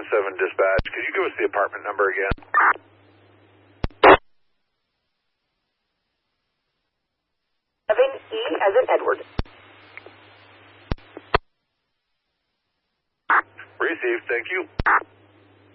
Dispatch. Could you give us the apartment number again? 7E as in Edward. Received. Thank you.